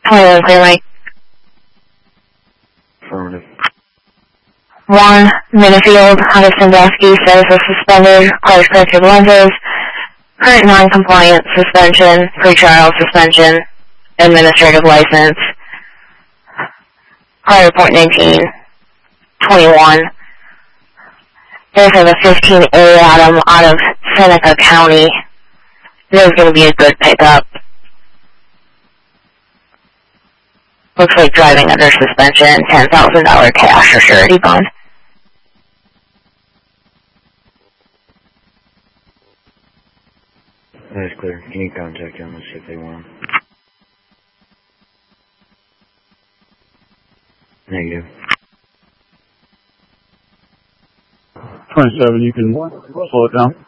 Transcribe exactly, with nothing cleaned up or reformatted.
twenty-one, clear Mike. Affirmative. one, Minifield, Honda Sandusky, status of suspended, requires corrected lenses, current non-compliant suspension, pretrial suspension, administrative license, prior report nineteen, twenty-one. There's a fifteen A Adam out of Seneca County. There's going to be a good pickup. Looks like driving under suspension, ten thousand dollars cash or surety bond. That is clear. Can you contact them and see if they want them? Negative. twenty-seven, you can slow it down.